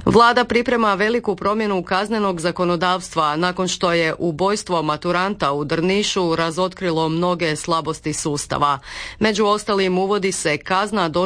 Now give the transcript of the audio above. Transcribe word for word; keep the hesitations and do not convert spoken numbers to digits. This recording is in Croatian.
Vlada priprema veliku promjenu kaznenog zakonodavstva nakon što je ubojstvo maturanta u Drnišu razotkrilo mnoge slabosti sustava. Među ostalim uvodi se kazna do